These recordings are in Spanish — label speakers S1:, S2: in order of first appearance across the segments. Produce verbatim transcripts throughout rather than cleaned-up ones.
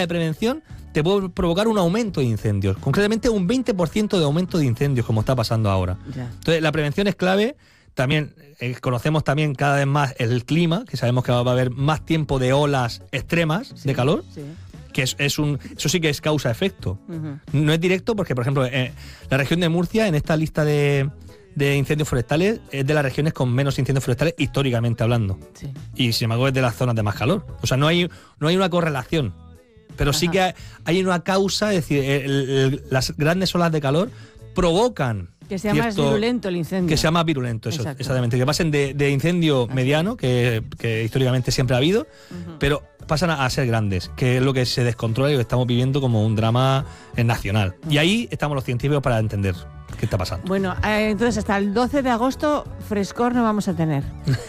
S1: de prevención te puede provocar un aumento de incendios, concretamente un veinte por ciento de aumento de incendios, como está pasando ahora.
S2: Ya.
S1: Entonces, la prevención es clave. También eh, conocemos también cada vez más el clima, que sabemos que va a haber más tiempo de olas extremas
S2: Sí,
S1: de calor,
S2: sí.
S1: que es, es un, eso sí que es causa-efecto.
S2: Uh-huh.
S1: No es directo porque, por ejemplo, eh, la región de Murcia, en esta lista de, de incendios forestales, es de las regiones con menos incendios forestales históricamente hablando.
S2: Sí.
S1: Y sin embargo es de las zonas de más calor. O sea, no hay, no hay una correlación. Pero sí
S2: Ajá.
S1: que hay, hay una causa, es decir, el- el- las grandes olas de calor provocan
S2: Que sea más
S1: cierto-
S2: virulento el incendio.
S1: que sea más virulento, eso,
S2: Exacto.
S1: exactamente. Que pasen de, de incendio
S2: Así
S1: mediano, que, que históricamente siempre ha habido,
S2: Ujú.
S1: pero pasan a, a ser grandes, que es lo que se descontrola y lo que estamos viviendo como un drama eh, nacional. Y ahí estamos los científicos para entender qué está pasando.
S2: Bueno, eh, entonces hasta el doce de agosto frescor no vamos a tener.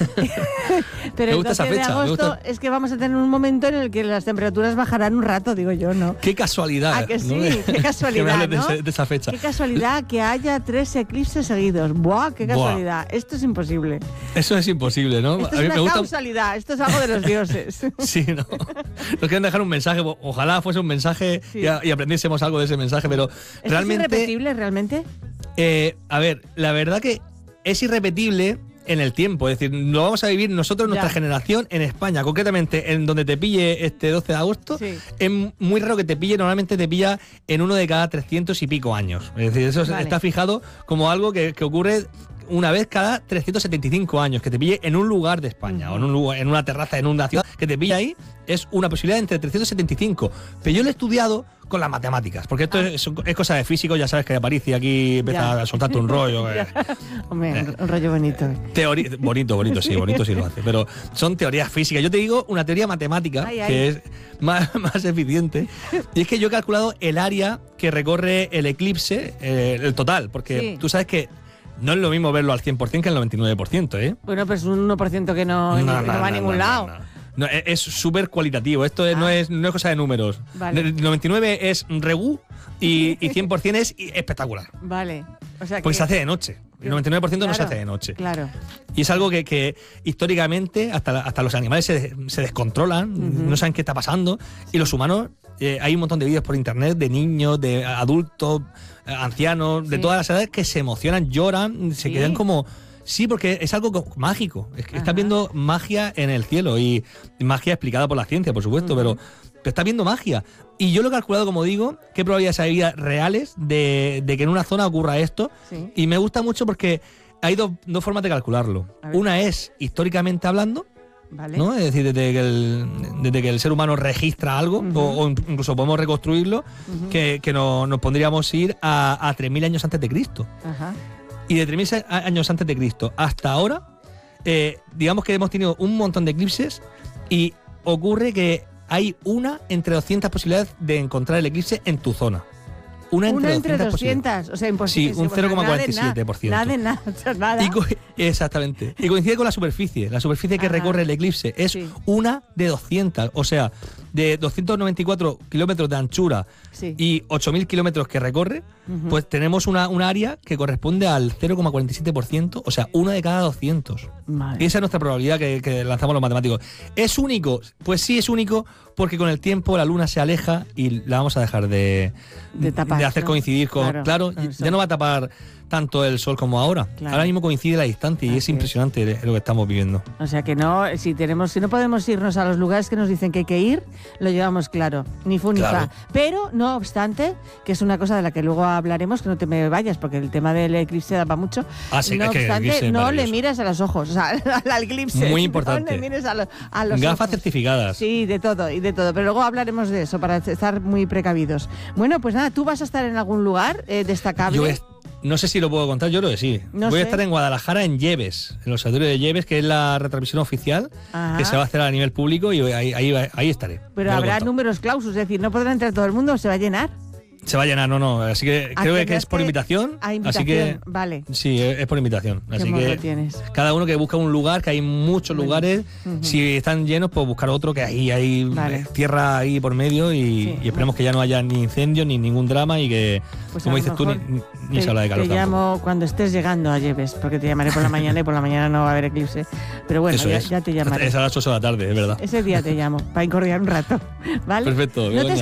S2: Pero
S1: Me
S2: el
S1: gusta esa
S2: doce de
S1: fecha, me
S2: agosto
S1: gusta.
S2: es que vamos a tener un momento en el que las temperaturas bajarán un rato, digo yo, ¿no?
S1: Qué casualidad.
S2: Ah, que sí,
S1: ¿no?
S2: qué casualidad,
S1: que me hables de,
S2: ¿no?
S1: ese- de esa fecha.
S2: Qué casualidad que haya tres eclipses seguidos. ¡Buah, qué
S1: Buah.
S2: casualidad! Esto es imposible.
S1: Eso es imposible, ¿no?
S2: Esto
S1: A mí
S2: es
S1: me
S2: una
S1: gusta.
S2: causalidad, esto es algo de los dioses.
S1: Sí, ¿no? Nos quieren dejar un mensaje. Ojalá fuese un mensaje
S2: Sí.
S1: y, a- y aprendiésemos algo de ese mensaje, pero
S2: ¿Esto
S1: realmente.
S2: es irrepetible realmente?
S1: Eh, a ver, la verdad que es irrepetible en el tiempo, es decir, lo vamos a vivir nosotros, nuestra
S2: Ya.
S1: generación, en España, concretamente en donde te pille este doce de agosto,
S2: Sí.
S1: es muy raro que te pille, normalmente te pilla en uno de cada trescientos y pico años, es decir, eso
S2: Vale.
S1: está fijado como algo que, que ocurre una vez cada trescientos setenta y cinco años, que te pille en un lugar de España,
S2: Ujú.
S1: o en, un lugar, en una terraza, en una ciudad, que te pille ahí, es una posibilidad entre trescientos setenta y cinco, pero yo lo he estudiado con las matemáticas, porque esto es, es cosa de físico, ya sabes que Aparici aquí empieza
S2: Ya.
S1: a soltarte un rollo. eh.
S2: Hombre, un- un rollo bonito.
S1: Teoría, bonito, bonito, sí, bonito sí lo hace, pero son teorías físicas. Yo te digo una teoría matemática
S2: Ay, ay.
S1: que es más, más eficiente, y es que yo he calculado el área que recorre el eclipse, eh, el total, porque
S2: Sí.
S1: tú sabes que no es lo mismo verlo al cien por ciento que al noventa y nueve por ciento, ¿eh?
S2: Bueno, pues un uno por ciento que no, no va a ningún
S1: no,
S2: lado.
S1: no, no. No, es es súper cualitativo, esto es-
S2: Ah.
S1: no, es, no es cosa de números.
S2: Vale.
S1: El noventa y nueve es regú y, y cien por ciento es espectacular.
S2: Vale. O sea que,
S1: Porque se hace de noche. El noventa y nueve por ciento no se
S2: Claro,
S1: hace de noche.
S2: Claro.
S1: Y es algo que, que históricamente hasta, la- hasta los animales se, se descontrolan,
S2: Ujú.
S1: no saben qué está pasando. Y los humanos, eh, hay un montón de vídeos por internet de niños, de adultos, eh, ancianos, de
S2: Sí.
S1: todas las edades que se emocionan, lloran, se
S2: Sí.
S1: quedan como. Sí, porque es algo co- mágico. Es que
S2: Ajá.
S1: estás viendo magia en el cielo y magia explicada por la ciencia, por supuesto,
S2: Ujú.
S1: pero, pero estás viendo magia. Y yo lo he calculado, como digo, qué probabilidades hay reales de, de que en una zona ocurra esto.
S2: Sí.
S1: Y me gusta mucho porque hay dos, dos formas de calcularlo.
S2: A ver.
S1: Una es históricamente hablando,
S2: Vale.
S1: ¿no? Es decir, desde que el, desde que el ser humano registra algo,
S2: Ujú.
S1: o, o incluso podemos reconstruirlo,
S2: Ujú.
S1: que, que no- nos pondríamos ir a, a tres mil años antes de Cristo.
S2: Ajá.
S1: Y de tres mil años antes de Cristo hasta ahora, eh, digamos que hemos tenido un montón de eclipses y ocurre que hay una entre doscientas posibilidades de encontrar el eclipse en tu zona. Una entre
S2: Una entre
S1: doscientas posibilidades.
S2: doscientas, o sea, imposible.
S1: Sí, un cero coma cuarenta y siete por ciento.
S2: Nada de nada, nada, o sea, nada.
S1: Y co- exactamente. Y coincide con la superficie. La superficie que
S2: Ajá.
S1: recorre el eclipse es
S2: Sí.
S1: una de doscientas. O sea, de doscientos noventa y cuatro kilómetros de anchura
S2: Sí.
S1: y ocho mil kilómetros que recorre,
S2: Ujú.
S1: pues tenemos una, un área que corresponde al cero coma cuarenta y siete por ciento, o sea, una de cada doscientos.
S2: Madre.
S1: Y esa es nuestra probabilidad que, que lanzamos los matemáticos. ¿Es único? Pues sí es único porque con el tiempo la luna se aleja y la vamos a dejar de,
S2: De tapar,
S1: hacer
S2: ¿no?
S1: coincidir con...
S2: Claro,
S1: Claro,
S2: con el
S1: ya
S2: sol.
S1: no va a tapar tanto el sol como ahora.
S2: Claro.
S1: Ahora mismo coincide la distancia y
S2: Así
S1: es
S2: es.
S1: impresionante lo que estamos viviendo.
S2: O sea que no, si tenemos, si no podemos irnos a los lugares que nos dicen que hay que ir, lo llevamos claro, ni fu ni
S1: Claro.
S2: fa. Pero no obstante, que es una cosa de la que luego hablaremos, que no te me vayas, porque el tema del eclipse da para mucho.
S1: Ah, sí,
S2: no
S1: es que el
S2: obstante,
S1: eclipse es
S2: no le
S1: maravilloso.
S2: mires a los ojos, o sea, al eclipse.
S1: Muy importante.
S2: No le mires a, lo- a los
S1: Gafas
S2: ojos.
S1: certificadas.
S2: Sí, de todo, y de todo. Pero luego hablaremos de eso para estar muy precavidos. Bueno, pues nada, ¿tú vas a estar en algún lugar eh, destacable?
S1: Yo es- no sé si lo puedo contar, yo creo que sí.
S2: No
S1: Voy
S2: sé.
S1: a estar en Guadalajara, en Lleves, en el Observatorio de Lleves, que es la retransmisión oficial
S2: Ajá.
S1: que se va a hacer a nivel público y ahí, ahí, ahí estaré.
S2: Pero
S1: Ya lo he
S2: habrá
S1: contado.
S2: números clausus, es decir, no podrá entrar todo el mundo, se va a llenar.
S1: Se va a llenar, no, no. Así que
S2: Ah,
S1: creo que
S2: tendrás
S1: es por
S2: que-
S1: invitación.
S2: Ah,
S1: Así
S2: invitación,
S1: que
S2: vale.
S1: sí, es es por invitación.
S2: Qué
S1: Así
S2: morro
S1: que
S2: tienes.
S1: cada uno que busca un lugar, que hay muchos
S2: Bueno.
S1: lugares.
S2: Ujú.
S1: Si están llenos, pues buscar otro, que ahí hay
S2: Vale.
S1: eh, tierra ahí por medio y,
S2: Sí.
S1: y esperemos que ya no haya ni incendios ni ningún drama y que,
S2: Pues a
S1: como
S2: lo
S1: dices tú, ni,
S2: mejor
S1: ni
S2: te,
S1: se habla de calor
S2: te
S1: tampoco.
S2: llamo cuando estés llegando a Lleves, porque te llamaré por la mañana y por la mañana no va a haber eclipse. Pero bueno,
S1: Eso
S2: ya,
S1: es.
S2: ya te llamaré.
S1: Es a las ocho de la tarde, es verdad.
S2: Ese día te llamo, para incordiar un rato. ¿Vale?
S1: Perfecto,
S2: No te
S1: Begoña.